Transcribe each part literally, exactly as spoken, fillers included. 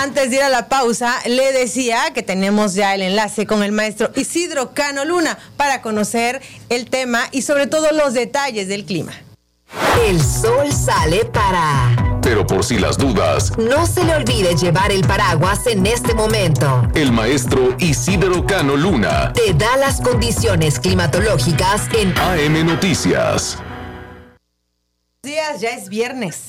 Antes de ir a la pausa, le decía que tenemos ya el enlace con el maestro Isidro Cano Luna para conocer el tema y sobre todo los detalles del clima. El sol sale para... Pero por si las dudas, no se le olvide llevar el paraguas en este momento. El maestro Isidro Cano Luna te da las condiciones climatológicas en A M Noticias. Buenos días, ya es viernes.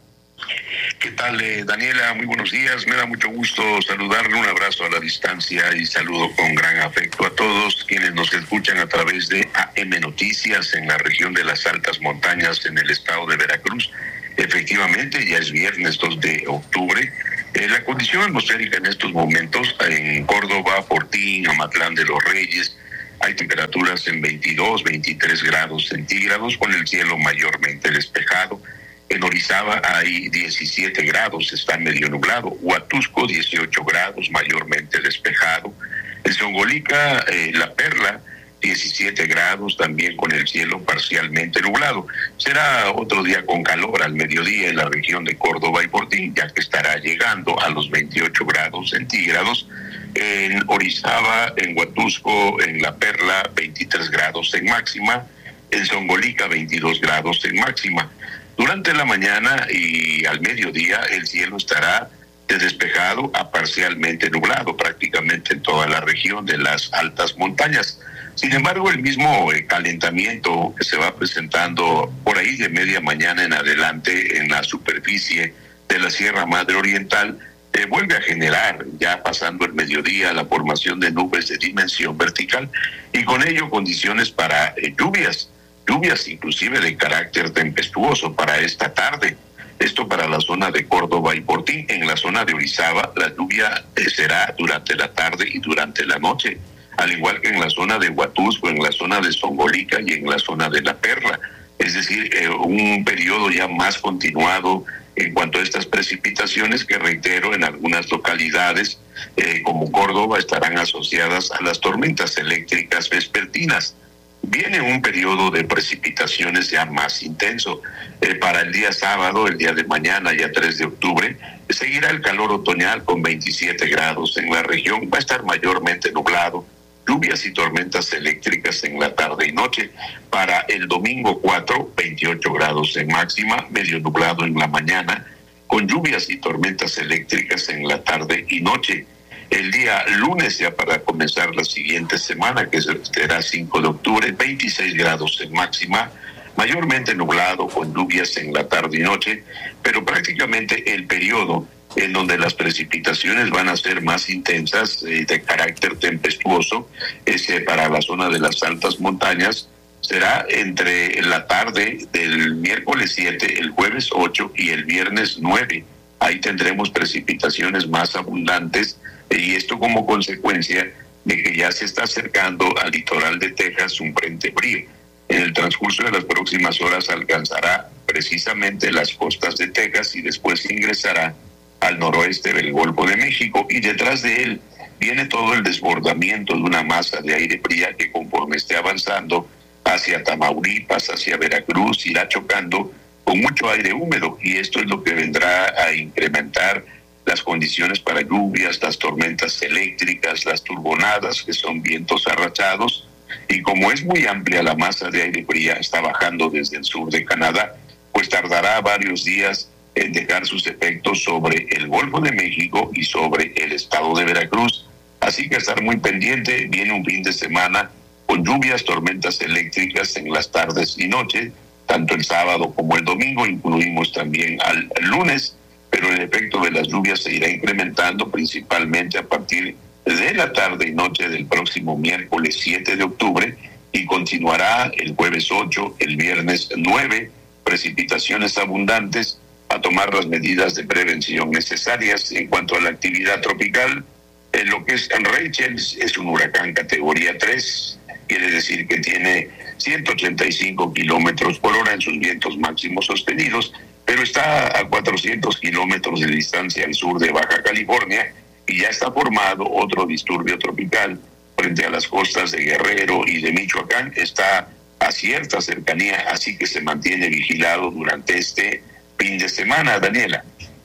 ¿Qué tal, eh, Daniela? Muy buenos días. Me da mucho gusto saludarle. Un abrazo a la distancia y saludo con gran afecto a todos quienes nos escuchan a través de A M Noticias en la región de las altas montañas en el estado de Veracruz. Efectivamente, ya es viernes dos de octubre. Eh, la condición atmosférica en estos momentos en Córdoba, Fortín, Amatlán de los Reyes, hay temperaturas en veintidós, veintitrés grados centígrados con el cielo mayormente despejado. En Orizaba hay diecisiete grados, está medio nublado. Huatusco, dieciocho grados, mayormente despejado. En Zongolica, eh, La Perla, diecisiete grados, también con el cielo parcialmente nublado. Será otro día con calor al mediodía en la región de Córdoba y Fortín, ya que estará llegando a los veintiocho grados centígrados. En Orizaba, en Huatusco, en La Perla, veintitrés grados en máxima. En Zongolica, veintidós grados en máxima. Durante la mañana y al mediodía el cielo estará de despejado a parcialmente nublado prácticamente en toda la región de las altas montañas. Sin embargo, el mismo eh, calentamiento que se va presentando por ahí de media mañana en adelante en la superficie de la Sierra Madre Oriental eh, vuelve a generar, ya pasando el mediodía, la formación de nubes de dimensión vertical y con ello condiciones para eh, lluvias. Lluvias inclusive de carácter tempestuoso para esta tarde. Esto para la zona de Córdoba y Fortín. En la zona de Orizaba la lluvia eh, será durante la tarde y durante la noche, al igual que en la zona de Huatusco, en la zona de Zongolica y en la zona de La Perla. Es decir, eh, un periodo ya más continuado en cuanto a estas precipitaciones que, reitero, en algunas localidades eh, como Córdoba estarán asociadas a las tormentas eléctricas vespertinas. Viene un periodo de precipitaciones ya más intenso. Eh, para el día sábado, el día de mañana, ya tres de octubre, seguirá el calor otoñal con veintisiete grados en la región. Va a estar mayormente nublado, lluvias y tormentas eléctricas en la tarde y noche. Para el domingo cuatro, veintiocho grados en máxima, medio nublado en la mañana, con lluvias y tormentas eléctricas en la tarde y noche. El día lunes, ya para comenzar la siguiente semana, que será cinco de octubre, veintiséis grados en máxima, mayormente nublado con lluvias en la tarde y noche, pero prácticamente el periodo en donde las precipitaciones van a ser más intensas, eh, de carácter tempestuoso, es eh, para la zona de las altas montañas, será entre la tarde del miércoles siete, el jueves ocho y el viernes nueve. Ahí tendremos precipitaciones más abundantes, y esto como consecuencia de que ya se está acercando al litoral de Texas un frente frío. En el transcurso de las próximas horas alcanzará precisamente las costas de Texas y después ingresará al noroeste del Golfo de México, y detrás de él viene todo el desbordamiento de una masa de aire fría que, conforme esté avanzando hacia Tamaulipas, hacia Veracruz, irá chocando con mucho aire húmedo, y esto es lo que vendrá a incrementar las condiciones para lluvias, las tormentas eléctricas, las turbonadas, que son vientos arrastrados. Y como es muy amplia la masa de aire fría, está bajando desde el sur de Canadá, pues tardará varios días en dejar sus efectos sobre el Golfo de México y sobre el estado de Veracruz. Así que estar muy pendiente. Viene un fin de semana con lluvias, tormentas eléctricas en las tardes y noches, tanto el sábado como el domingo, incluimos también al, al lunes, pero el efecto de las lluvias se irá incrementando principalmente a partir de la tarde y noche del próximo miércoles siete de octubre y continuará el jueves ocho, el viernes nueve, precipitaciones abundantes, a tomar las medidas de prevención necesarias. En cuanto a la actividad tropical, en lo que es Rachel, es un huracán categoría tres, quiere decir que tiene ciento ochenta y cinco kilómetros por hora en sus vientos máximos sostenidos, pero está a cuatrocientos kilómetros de distancia al sur de Baja California y ya está formado otro disturbio tropical frente a las costas de Guerrero y de Michoacán. Está a cierta cercanía, así que se mantiene vigilado durante este fin de semana, Daniela.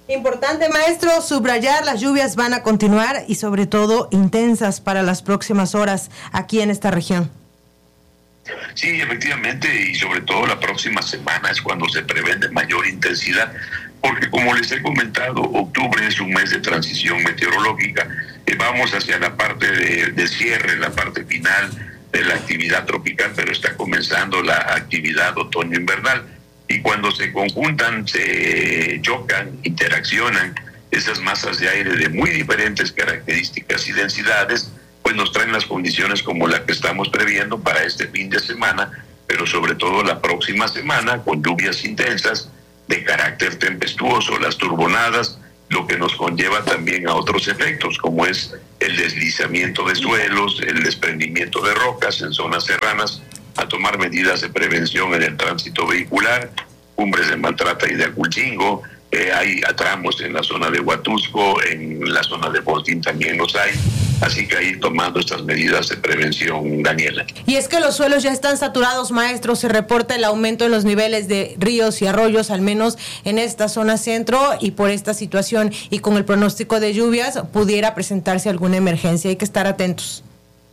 Importante, maestro, subrayar, las lluvias van a continuar y sobre todo intensas para las próximas horas aquí en esta región. Sí, efectivamente, y sobre todo la próxima semana es cuando se prevé de mayor intensidad, porque como les he comentado, octubre es un mes de transición meteorológica, y vamos hacia la parte de, de cierre, la parte final de la actividad tropical, pero está comenzando la actividad otoño-invernal. Y cuando se conjuntan, se chocan, interaccionan esas masas de aire de muy diferentes características y densidades, pues nos traen las condiciones como la que estamos previendo para este fin de semana, pero sobre todo la próxima semana, con lluvias intensas de carácter tempestuoso, las turbonadas, lo que nos conlleva también a otros efectos, como es el deslizamiento de suelos, el desprendimiento de rocas en zonas serranas, a tomar medidas de prevención en el tránsito vehicular, cumbres de Maltrata y de Aculchingo, eh, hay tramos en la zona de Huatusco, en la zona de Botín también los hay, así que ahí tomando estas medidas de prevención, Daniela. Y es que los suelos ya están saturados, maestro, se reporta el aumento en los niveles de ríos y arroyos, al menos en esta zona centro, y por esta situación y con el pronóstico de lluvias pudiera presentarse alguna emergencia, hay que estar atentos.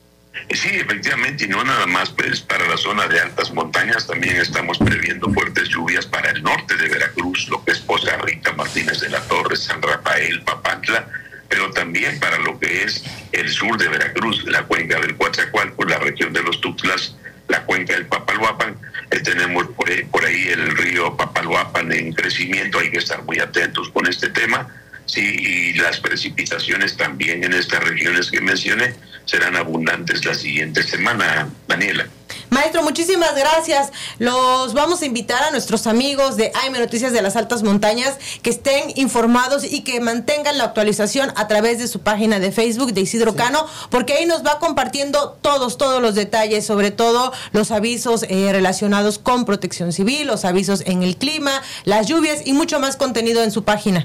Sí, efectivamente, y no nada más pues para la zona de altas montañas, también estamos previendo fuertes lluvias para el norte de Veracruz, lo que es Poza Rica, Martínez de la Torre, San Rafael, Papantla, pero también para lo que es el sur de Veracruz, la cuenca del Coatzacoalcos, la región de los Tuxtlas, la cuenca del Papaloapan, eh, tenemos por ahí, por ahí el río Papaloapan en crecimiento, hay que estar muy atentos con este tema. Sí, y las precipitaciones también en estas regiones que mencioné serán abundantes la siguiente semana, Daniela. Maestro, muchísimas gracias. Los vamos a invitar a nuestros amigos de A M Noticias de las Altas Montañas que estén informados y que mantengan la actualización a través de su página de Facebook de Isidro sí. Cano, porque ahí nos va compartiendo todos, todos los detalles, sobre todo los avisos eh, relacionados con protección civil, los avisos en el clima, las lluvias y mucho más contenido en su página.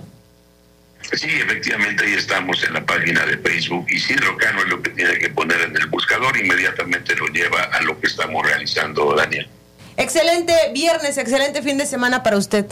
Sí, efectivamente, ahí estamos en la página de Facebook. Isidro Cano es lo que tiene que poner en el buscador, inmediatamente lo lleva a lo que estamos realizando, Daniel. Excelente viernes, excelente fin de semana para usted.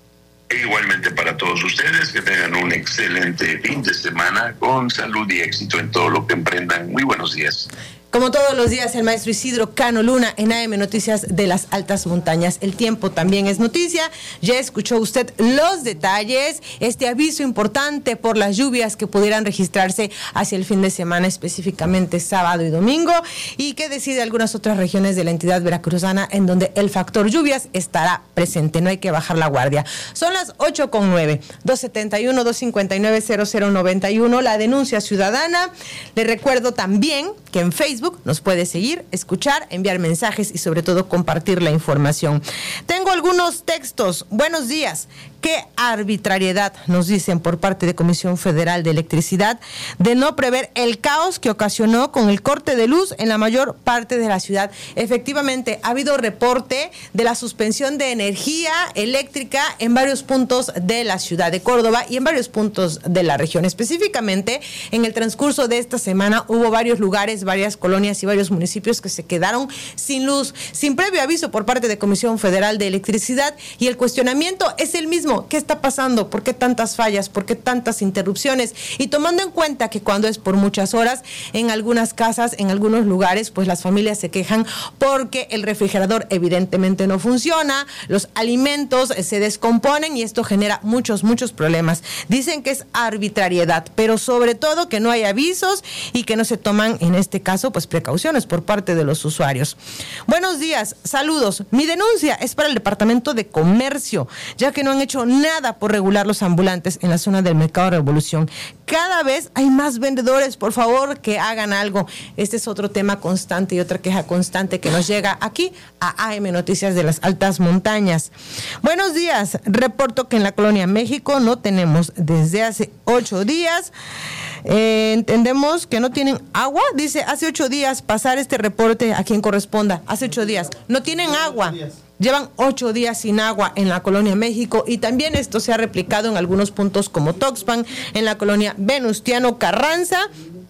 E igualmente para todos ustedes, que tengan un excelente fin de semana con salud y éxito en todo lo que emprendan. Muy buenos días. Como todos los días, el maestro Isidro Cano Luna en A M Noticias de las Altas Montañas. El tiempo también es noticia. Ya escuchó usted los detalles, este aviso importante por las lluvias que pudieran registrarse hacia el fin de semana, específicamente sábado y domingo, y que decide algunas otras regiones de la entidad veracruzana en donde el factor lluvias estará presente. No hay que bajar la guardia. Son las ocho con nueve, dos setenta y uno, dos cincuenta y nueve, cero cero noventa y uno, la denuncia ciudadana. Le recuerdo también que en Facebook nos puede seguir, escuchar, enviar mensajes y sobre todo compartir la información. Tengo algunos textos. Buenos días. Qué arbitrariedad, nos dicen por parte de Comisión Federal de Electricidad, de no prever el caos que ocasionó con el corte de luz en la mayor parte de la ciudad. Efectivamente, ha habido reporte de la suspensión de energía eléctrica en varios puntos de la ciudad de Córdoba y en varios puntos de la región. Específicamente, en el transcurso de esta semana hubo varios lugares, varias colonias y varios municipios que se quedaron sin luz, sin previo aviso por parte de Comisión Federal de Electricidad, y el cuestionamiento es el mismo. ¿Qué está pasando? ¿Por qué tantas fallas? ¿Por qué tantas interrupciones? Y tomando en cuenta que cuando es por muchas horas, en algunas casas, en algunos lugares, pues las familias se quejan porque el refrigerador evidentemente no funciona, los alimentos se descomponen y esto genera muchos, muchos problemas. Dicen que es arbitrariedad, pero sobre todo que no hay avisos y que no se toman, en este caso, pues precauciones por parte de los usuarios. Buenos días, saludos. Mi denuncia es para el Departamento de Comercio, ya que no han hecho nada por regular los ambulantes en la zona del Mercado Revolución. Cada vez hay más vendedores, por favor, que hagan algo. Este es otro tema constante y otra queja constante que nos llega aquí a A M Noticias de las Altas Montañas. Buenos días, reporto que en la Colonia México no tenemos desde hace ocho días. Eh, entendemos que no tienen agua, dice hace ocho días, pasar este reporte a quien corresponda, hace ocho días, no tienen agua. Llevan ocho días sin agua en la Colonia México y también esto se ha replicado en algunos puntos como Tuxpan, en la Colonia Venustiano Carranza,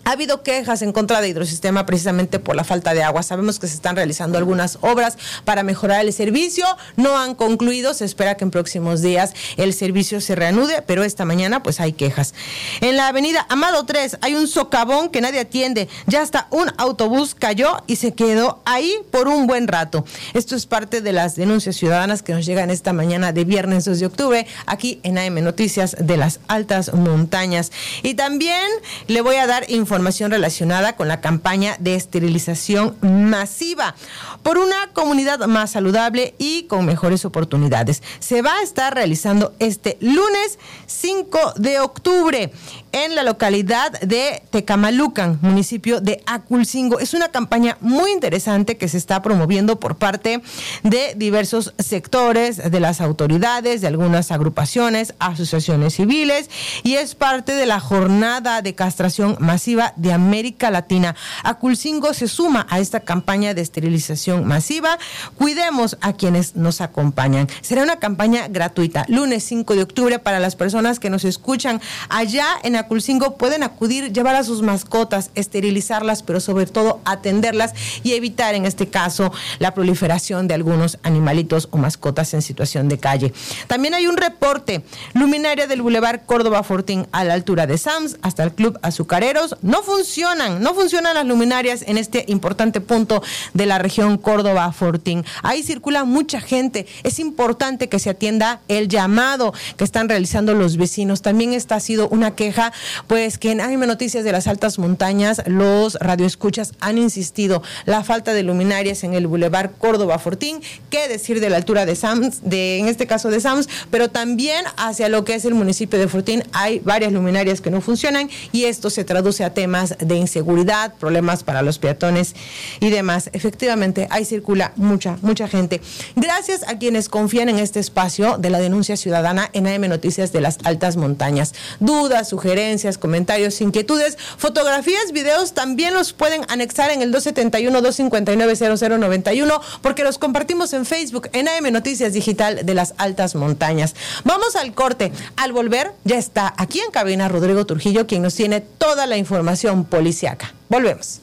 Ha habido quejas en contra de Hidrosistema precisamente por la falta de agua. Sabemos que se están realizando algunas obras para mejorar el servicio. No han concluido. Se espera que en próximos días el servicio se reanude, pero esta mañana pues hay quejas. En la avenida Amado tres hay un socavón que nadie atiende. Ya hasta un autobús cayó y se quedó ahí por un buen rato. Esto es parte de las denuncias ciudadanas que nos llegan esta mañana de viernes dos de octubre aquí en A M Noticias de las Altas Montañas. Y también le voy a dar información información relacionada con la campaña de esterilización masiva por una comunidad más saludable y con mejores oportunidades. Se va a estar realizando este lunes cinco de octubre en la localidad de Tecamalucan, municipio de Aculcingo. Es una campaña muy interesante que se está promoviendo por parte de diversos sectores, de las autoridades, de algunas agrupaciones, asociaciones civiles, y es parte de la jornada de castración masiva de América Latina. Aculcingo se suma a esta campaña de esterilización masiva. Cuidemos a quienes nos acompañan. Será una campaña gratuita, lunes cinco de octubre, para las personas que nos escuchan allá en Aculcingo. Pueden acudir, llevar a sus mascotas, esterilizarlas, pero sobre todo atenderlas y evitar en este caso la proliferación de algunos animalitos o mascotas en situación de calle. También hay un reporte: luminaria del Boulevard Córdoba Fortín a la altura de Sams hasta el Club Azucareros. No funcionan, no funcionan las luminarias en este importante punto de la región Córdoba Fortín. Ahí circula mucha gente. Es importante que se atienda el llamado que están realizando los vecinos. También esta ha sido una queja, pues que en A M Noticias de las Altas Montañas los radioescuchas han insistido: la falta de luminarias en el Boulevard Córdoba Fortín. Qué decir de la altura de Sams, de en este caso de Sams, pero también hacia lo que es el municipio de Fortín hay varias luminarias que no funcionan, y esto se traduce a temas de inseguridad, problemas para los peatones y demás. Efectivamente, ahí circula mucha, mucha gente. Gracias a quienes confían en este espacio de la denuncia ciudadana en A M Noticias de las Altas Montañas. Dudas, sugerencias, comentarios, inquietudes, fotografías, videos, también los pueden anexar en el dos siete uno, dos cinco nueve, cero cero nueve uno, porque los compartimos en Facebook en A M Noticias Digital de las Altas Montañas. Vamos al corte. Al volver, ya está aquí en cabina Rodrigo Trujillo, quien nos tiene toda la información policiaca. Volvemos.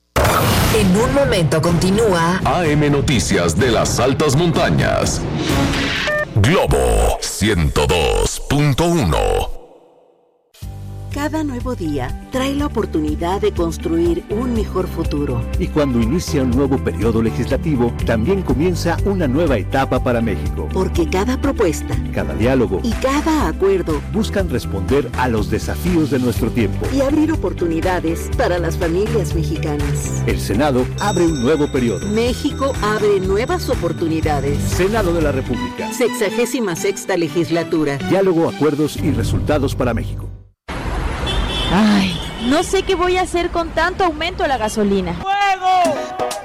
En un momento continúa A M Noticias de las Altas Montañas. Globo ciento dos punto uno. Cada nuevo día trae la oportunidad de construir un mejor futuro. Y cuando inicia un nuevo periodo legislativo, también comienza una nueva etapa para México. Porque cada propuesta, cada diálogo y cada acuerdo buscan responder a los desafíos de nuestro tiempo y abrir oportunidades para las familias mexicanas. El Senado abre un nuevo periodo. México abre nuevas oportunidades. Senado de la República. Sexagésima sexta legislatura. Diálogo, acuerdos y resultados para México. Ay, no sé qué voy a hacer con tanto aumento a la gasolina. ¡Fuego!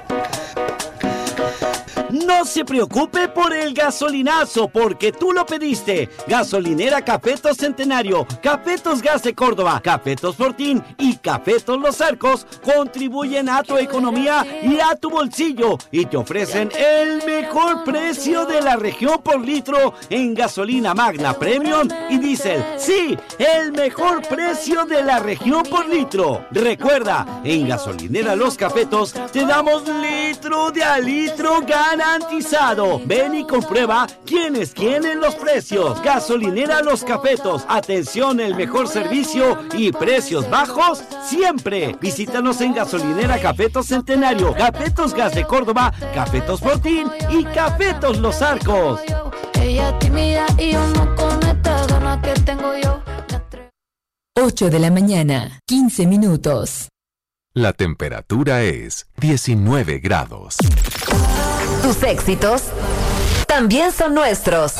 No se preocupe por el gasolinazo, porque tú lo pediste. Gasolinera Cafetos Centenario, Cafetos Gas de Córdoba, Cafetos Fortín y Cafetos Los Arcos contribuyen a tu economía y a tu bolsillo y te ofrecen el mejor precio de la región por litro en gasolina Magna Premium y Diesel. Sí, el mejor precio de la región por litro. Recuerda, en Gasolinera Los Cafetos te damos litro de a litro garantizado. Ven y comprueba quién es quién en los precios. Gasolinera Los Cafetos. Atención, el mejor servicio y precios bajos siempre. Visítanos en Gasolinera Cafetos Centenario, Cafetos Gas de Córdoba, Cafetos Fortín y Cafetos Los Arcos. Ella tímida y yo no con esta gana que tengo yo. ocho de la mañana, quince minutos. La temperatura es diecinueve grados. Tus éxitos también son nuestros.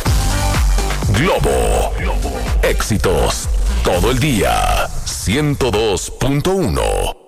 Globo. Éxitos todo el día. ciento dos punto uno.